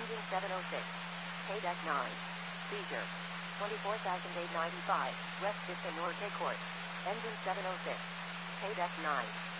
Engine 706. KDEC 9. Seizure. 24,895. West Vista Norte Court. Engine 706. KDEC 9.